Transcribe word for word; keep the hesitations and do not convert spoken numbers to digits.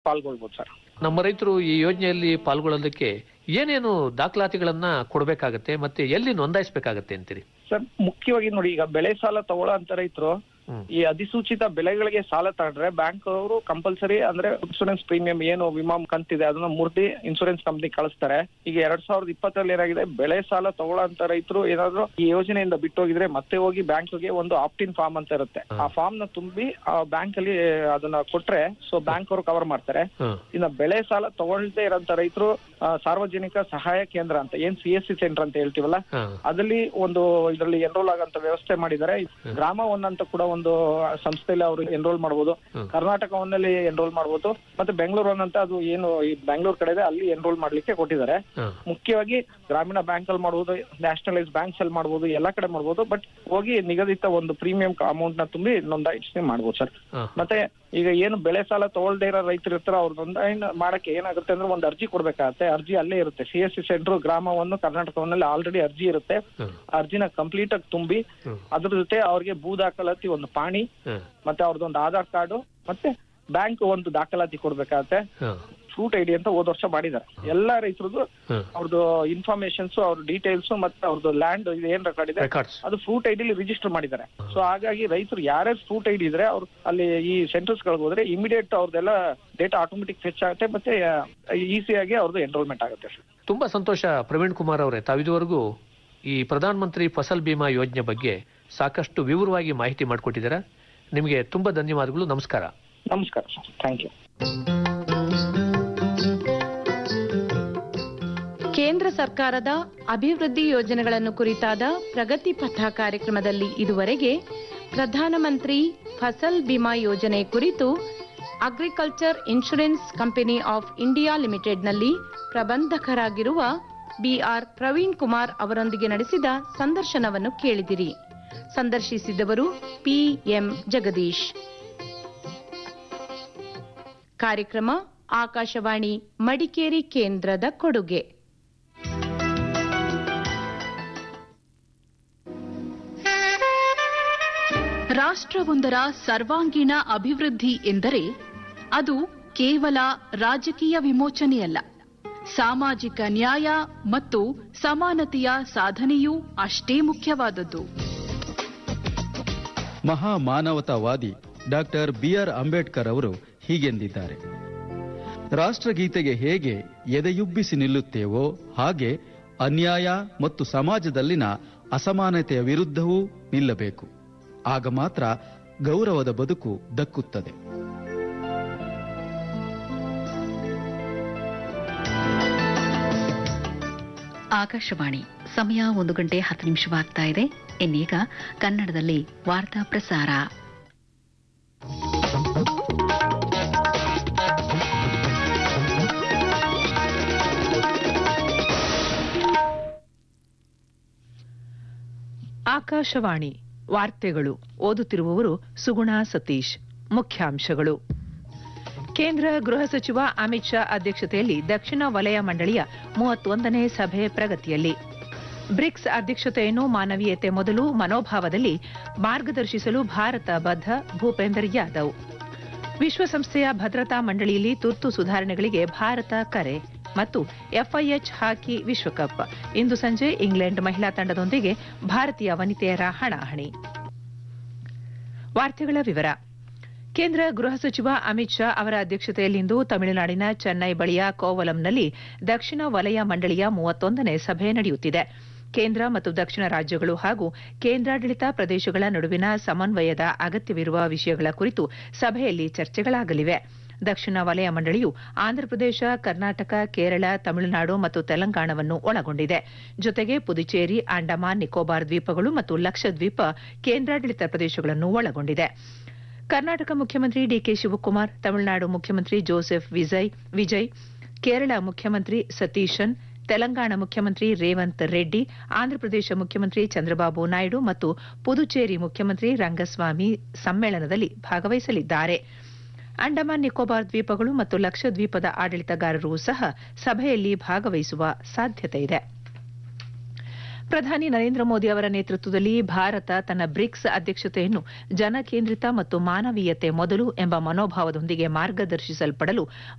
ಪಾಲ್ಗೊಳ್ಬಹುದು sir. ನಮ್ಮ ರೈತರು ಈ ಯೋಜನೆಯಲ್ಲಿ ಪಾಲ್ಗೊಳ್ಳೋದಕ್ಕೆ ಏನೇನು ದಾಖಲಾತಿಗಳನ್ನ ಕೊಡಬೇಕಾಗತ್ತೆ ಮತ್ತೆ ಎಲ್ಲಿ ನೋಂದಾಯಿಸಬೇಕಾಗತ್ತೆ ಅಂತೀರಿ ಸರ್? ಮುಖ್ಯವಾಗಿ ನೋಡಿ, ಈಗ ಬೆಳೆ ಸಾಲ ತಗೊಳ್ಳೋ ಅಂತ ರೈತರು ಈ ಅಧಿಸೂಚಿತ ಬೆಳೆಗಳಿಗೆ ಸಾಲ ತಗೊಂಡ್ರೆ ಬ್ಯಾಂಕ್ ಅವರು ಕಂಪಲ್ಸರಿ ಅಂದ್ರೆ ಇನ್ಸೂರೆನ್ಸ್ ಪ್ರೀಮಿಯಂ ಏನು ವಿಮಾ ಕಂತಿದೆ ಅದನ್ನ ಮುರ್ದಿ ಇನ್ಸೂರೆನ್ಸ್ ಕಂಪ್ನಿ ಕಳಿಸ್ತಾರೆ. ಈಗ ಎರಡ್ ಸಾವಿರದ ಇಪ್ಪತ್ತರಲ್ಲಿ ಏನಾಗಿದೆ, ಬೆಳೆ ಸಾಲ ತಗೊಳ್ಳೋ ಅಂತ ರೈತರು ಏನಾದ್ರು ಈ ಯೋಜನೆಯಿಂದ ಬಿಟ್ಟೋಗಿದ್ರೆ ಮತ್ತೆ ಹೋಗಿ ಬ್ಯಾಂಕ್ಗೆ ಒಂದು ಆಪ್ಟಿನ್ ಫಾರ್ಮ್ ಅಂತ ಇರುತ್ತೆ, ಆ ಫಾರ್ಮ್ ನ ತುಂಬಿ ಆ ಬ್ಯಾಂಕ್ ಅಲ್ಲಿ ಅದನ್ನ ಕೊಟ್ರೆ ಸೊ ಬ್ಯಾಂಕ್ ಅವರು ಕವರ್ ಮಾಡ್ತಾರೆ. ಇನ್ನ ಬೆಳೆ ಸಾಲ ತಗೊಳ್ದೇ ಇರೋಂತ ರೈತರು ಸಾರ್ವಜನಿಕ ಸಹಾಯ ಕೇಂದ್ರ ಅಂತ ಏನ್ ಸಿ ಎಸ್ ಸಿ ಸೆಂಟರ್ ಅಂತ ಹೇಳ್ತೀವಲ್ಲ, ಅದಲ್ಲಿ ಒಂದು ಇದರಲ್ಲಿ ಎನ್ರೋಲ್ ಆಗಂತ ವ್ಯವಸ್ಥೆ ಮಾಡಿದ್ದಾರೆ. ಗ್ರಾಮ ಒನ್ ಅಂತ ಕೂಡ ಒಂದು ಸಂಸ್ಥೆಯಲ್ಲಿ ಅವರು ಎನ್ರೋಲ್ ಮಾಡಬಹುದು, ಕರ್ನಾಟಕ ಒನ್ನಲ್ಲಿ ಎನ್ರೋಲ್ ಮಾಡಬಹುದು, ಮತ್ತೆ ಬೆಂಗಳೂರು ಒನ್ ಅಂತ ಅದು ಏನು ಈ ಬೆಂಗಳೂರು ಕಡೆ ಇದೆ ಅಲ್ಲಿ ಎನ್ರೋಲ್ ಮಾಡ್ಲಿಕ್ಕೆ ಕೊಟ್ಟಿದ್ದಾರೆ. ಮುಖ್ಯವಾಗಿ ಗ್ರಾಮೀಣ ಬ್ಯಾಂಕ್ ಅಲ್ಲಿ ಮಾಡಬಹುದು, ನ್ಯಾಷನಲೈಸ್ ಬ್ಯಾಂಕ್ಸ್ ಅಲ್ಲಿ ಮಾಡಬಹುದು, ಎಲ್ಲಾ ಕಡೆ ಮಾಡಬಹುದು. ಬಟ್ ಹೋಗಿ ನಿಗದಿತ ಒಂದು ಪ್ರೀಮಿಯಂ ಅಮೌಂಟ್ ನ ತುಂಬಿ ನೋಂದಾಯಿಸಿ ಮಾಡಬಹುದು ಸರ್. ಮತ್ತೆ ಈಗ ಏನು ಬೆಳೆ ಸಾಲ ತಗೊಳ್ದೇ ಇರೋ ರೈತರು ಇರ್ತಾರ, ಅವ್ರ ನೋಂದಾಯಣಿ ಮಾಡಕ್ಕೆ ಏನಾಗುತ್ತೆ ಅಂದ್ರೆ ಒಂದು ಅರ್ಜಿ ಕೊಡ್ಬೇಕಾಗತ್ತೆ. ಅರ್ಜಿ ಅಲ್ಲೇ ಇರುತ್ತೆ, ಸಿ ಎಸ್ ಸಿ ಸೆಂಟರ್ ಗ್ರಾಮವನ್ನು ಕರ್ನಾಟಕವನ್ನಲ್ಲಿ ಆಲ್ರೆಡಿ ಅರ್ಜಿ ಇರುತ್ತೆ. ಅರ್ಜಿನ ಕಂಪ್ಲೀಟ್ ಆಗಿ ತುಂಬಿ ಅದ್ರ ಜೊತೆ ಅವ್ರಿಗೆ ಭೂ ದಾಖಲಾತಿ ಒಂದು ಪಾಣಿ ಮತ್ತೆ ಅವ್ರದ್ದೊಂದು ಆಧಾರ್ ಕಾರ್ಡು ಮತ್ತೆ ಬ್ಯಾಂಕ್ ಒಂದು ದಾಖಲಾತಿ ಕೊಡ್ಬೇಕಾಗತ್ತೆ. ಫ್ರೂಟ್ ಐಡಿ ಅಂತ ಹೋದ ವರ್ಷ ಮಾಡಿದ್ದಾರೆ. ಎಲ್ಲಾ ರೈತರದ್ದು ಅವ್ರದ್ದು ಇನ್ಫಾರ್ಮೇಶನ್ಸ್, ಅವ್ರ ಡೀಟೇಲ್ಸ್ ಮತ್ತೆ ಅವ್ರದ್ದು ಲ್ಯಾಂಡ್ ಏನ್ ರೆಕಾರ್ಡ್ ಇದೆ ಅದು ಫ್ರೂಟ್ ಐಡಿಲಿ ರಿಜಿಸ್ಟರ್ ಮಾಡಿದ್ದಾರೆ. ಸೊ ಹಾಗಾಗಿ ರೈತರು ಯಾರ್ಯಾರು ಫ್ರೂಟ್ ಐಡಿ ಇದ್ರೆ ಅವ್ರು ಅಲ್ಲಿ ಈ ಸೆಂಟರ್ಸ್ ಗಳಿಗೆ ಹೋದ್ರೆ ಇಮಿಡಿಯೇಟ್ ಅವ್ರದ್ದೆಲ್ಲ ಡೇಟಾ ಆಟೋಮೆಟಿಕ್ ಫೆಚ್ ಆಗುತ್ತೆ ಮತ್ತೆ ಈಸಿಯಾಗಿ ಅವ್ರದ್ದು ಎನ್ರೋಲ್ಮೆಂಟ್ ಆಗುತ್ತೆ. ತುಂಬಾ ಸಂತೋಷ ಪ್ರವೀಣ್ ಕುಮಾರ್ ಅವರೇ, ತಾವಿದುವರೆಗೂ ಈ ಪ್ರಧಾನ ಮಂತ್ರಿ ಫಸಲ್ ಬಿಮಾ ಯೋಜನೆ ಬಗ್ಗೆ ಸಾಕಷ್ಟು ವಿವರವಾಗಿ ಮಾಹಿತಿ ಮಾಡಿಕೊಟ್ಟಿದ್ದೀರಾ. ನಿಮಗೆ ತುಂಬಾ ಧನ್ಯವಾದಗಳು. ನಮಸ್ಕಾರ. ನಮಸ್ಕಾರ ಸರ್, ಥ್ಯಾಂಕ್ ಯು. ಕೇಂದ್ರ ಸರ್ಕಾರದ ಅಭಿವೃದ್ಧಿ ಯೋಜನೆಗಳನ್ನು ಕುರಿತಾದ ಪ್ರಗತಿ ಪಥ ಕಾರ್ಯಕ್ರಮದಲ್ಲಿ ಇದುವರೆಗೆ ಪ್ರಧಾನಮಂತ್ರಿ ಫಸಲ್ ಬಿಮಾ ಯೋಜನೆ ಕುರಿತು agriculture insurance company of India ಲಿಮಿಟೆಡ್ನಲ್ಲಿ ಪ್ರಬಂಧಕರಾಗಿರುವ B R Praveen Kumar ಅವರೊಂದಿಗೆ ನಡೆಸಿದ ಸಂದರ್ಶನವನ್ನು ಕೇಳಿದಿರಿ. ಸಂದರ್ಶಿಸಿದವರು ಪಿಎಂ ಜಗದೀಶ್. ಕಾರ್ಯಕ್ರಮ ಆಕಾಶವಾಣಿ ಮಡಿಕೇರಿ ಕೇಂದ್ರದ ಕೊಡುಗೆ. ರಾಷ್ಟ್ರವೊಂದರ ಸರ್ವಾಂಗೀಣ ಅಭಿವೃದ್ಧಿ ಎಂದರೆ ಅದು ಕೇವಲ ರಾಜಕೀಯ ವಿಮೋಚನೆಯಲ್ಲ, ಸಾಮಾಜಿಕ ನ್ಯಾಯ ಮತ್ತು ಸಮಾನತೆಯ ಸಾಧನೆಯೂ ಅಷ್ಟೇ ಮುಖ್ಯವಾದದ್ದು. ಮಹಾಮಾನವತಾವಾದಿ ಡಾಕ್ಟರ್ ಬಿಆರ್ ಅಂಬೇಡ್ಕರ್ ಅವರು ಹೀಗೆಂದಿದ್ದಾರೆ: ರಾಷ್ಟ್ರಗೀತೆಗೆ ಹೇಗೆ ಎದೆಯುಬ್ಬಿಸಿ ನಿಲ್ಲುತ್ತೇವೋ ಹಾಗೆ ಅನ್ಯಾಯ ಮತ್ತು ಸಮಾಜದಲ್ಲಿನ ಅಸಮಾನತೆಯ ವಿರುದ್ಧವೂ ನಿಲ್ಲಬೇಕು. ಆಗ ಮಾತ್ರ ಗೌರವದ ಬದುಕು ದಕ್ಕುತ್ತದೆ. ಆಕಾಶವಾಣಿ ಸಮಯ ಒಂದು ಗಂಟೆ ಹತ್ತು ನಿಮಿಷವಾಗ್ತಾ ಇದೆ. ಇನ್ನೀಗ ಕನ್ನಡದಲ್ಲಿ ವಾರ್ತಾ ಪ್ರಸಾರ. ಆಕಾಶವಾಣಿ ವಾರ್ತೆಗಳು. ಓದುತ್ತಿರುವವರು ಸುಗುಣಾ ಸತೀಶ್. ಮುಖ್ಯಾಂಶಗಳು: ಕೇಂದ್ರ ಗೃಹ ಸಚಿವ ಅಮಿತ್ ಶಾ ಅಧ್ಯಕ್ಷತೆಯಲ್ಲಿ ದಕ್ಷಿಣ ವಲಯ ಮಂಡಳಿಯ ಮೂವತ್ತೊಂದನೇ ಸಭೆ ಪ್ರಗತಿಯಲ್ಲಿ. ಬ್ರಿಕ್ಸ್ ಅಧ್ಯಕ್ಷತೆಯನ್ನು ಮಾನವೀಯತೆ ಮೊದಲು ಮನೋಭಾವದಲ್ಲಿ ಮಾರ್ಗದರ್ಶಿಸಲು ಭಾರತ ಬದ್ಧ, ಭೂಪೇಂದರ್ ಯಾದವ್. ವಿಶ್ವಸಂಸ್ಥೆಯ ಭದ್ರತಾ ಮಂಡಳಿಯಲ್ಲಿ ತುರ್ತು ಸುಧಾರಣೆಗಳಿಗೆ ಭಾರತ ಕರೆ. ಮತ್ತು ಎಫ್ಐಎಚ್ ಹಾಕಿ ವಿಶ್ವಕಪ್ ಇಂದು ಸಂಜೆ ಇಂಗ್ಲೆಂಡ್ ಮಹಿಳಾ ತಂಡದೊಂದಿಗೆ ಭಾರತೀಯ ವನಿತೆಯರ ಹಣಾಹಣಿ. ವಾರ್ತೆಗಳ ವಿವರ. ಕೇಂದ್ರ ಗೃಹ ಸಚಿವ ಅಮಿತ್ ಶಾ ಅವರ ಅಧ್ಯಕ್ಷತೆಯಲ್ಲಿಂದು ತಮಿಳುನಾಡಿನ ಚೆನ್ನೈ ಬಳಿಯ ಕೋವಲಂನಲ್ಲಿ ದಕ್ಷಿಣ ವಲಯ ಮಂಡಳಿಯ ಮೂವತ್ತೊಂದನೇ ಸಭೆ ನಡೆಯುತ್ತಿದೆ. ಕೇಂದ್ರ ಮತ್ತು ದಕ್ಷಿಣ ರಾಜ್ಯಗಳು ಹಾಗೂ ಕೇಂದ್ರಾಡಳಿತ ಪ್ರದೇಶಗಳ ನಡುವಿನ ಸಮನ್ವಯದ ಅಗತ್ಯವಿರುವ ವಿಷಯಗಳ ಕುರಿತು ಸಭೆಯಲ್ಲಿ ಚರ್ಚೆಗಳಾಗಲಿವೆ. ದಕ್ಷಿಣ ವಲಯ ಮಂಡಳಿಯು ಆಂಧ್ರಪ್ರದೇಶ, ಕರ್ನಾಟಕ, ಕೇರಳ, ತಮಿಳುನಾಡು ಮತ್ತು ತೆಲಂಗಾಣವನ್ನು ಒಳಗೊಂಡಿದೆ. ಜೊತೆಗೆ ಪುದುಚೇರಿ, ಅಂಡಮಾನ್ ನಿಕೋಬಾರ್ ದ್ವೀಪಗಳು ಮತ್ತು ಲಕ್ಷದ್ವೀಪ ಕೇಂದ್ರಾಡಳಿತ ಪ್ರದೇಶಗಳನ್ನು ಒಳಗೊಂಡಿದೆ. ಕರ್ನಾಟಕ ಮುಖ್ಯಮಂತ್ರಿ ಡಿಕೆ ಶಿವಕುಮಾರ್, ತಮಿಳುನಾಡು ಮುಖ್ಯಮಂತ್ರಿ ಜೋಸೆಫ್ ವಿಜಯ್, ಕೇರಳ ಮುಖ್ಯಮಂತ್ರಿ ಸತೀಶನ್, ತೆಲಂಗಾಣ ಮುಖ್ಯಮಂತ್ರಿ ರೇವಂತ್ ರೆಡ್ಡಿ, ಆಂಧ್ರಪ್ರದೇಶ ಮುಖ್ಯಮಂತ್ರಿ ಚಂದ್ರಬಾಬು ನಾಯ್ಡು ಮತ್ತು ಪುದುಚೇರಿ ಮುಖ್ಯಮಂತ್ರಿ ರಂಗಸ್ವಾಮಿ ಸಮ್ಮೇಳನದಲ್ಲಿ ಭಾಗವಹಿಸಲಿದ್ದಾರೆ. ಅಂಡಮಾನ್ ನಿಕೋಬಾರ್ ದ್ವೀಪಗಳು ಮತ್ತು ಲಕ್ಷದ್ವೀಪದ ಆಡಳಿತಗಾರರು ಸಹ ಸಭೆಯಲ್ಲಿ ಭಾಗವಹಿಸುವ ಸಾಧ್ಯತೆಯಿದೆ. ಪ್ರಧಾನಿ ನರೇಂದ್ರ ಮೋದಿ ಅವರ ನೇತೃತ್ವದಲ್ಲಿ ಭಾರತ ತನ್ನ ಬ್ರಿಕ್ಸ್ ಅಧ್ಯಕ್ಷತೆಯನ್ನು ಜನಕೇಂದ್ರಿತ ಮತ್ತು ಮಾನವೀಯತೆ ಮೊದಲು ಎಂಬ ಮನೋಭಾವದೊಂದಿಗೆ ಮಾರ್ಗದರ್ಶಿಸಲ್ಪಡಲು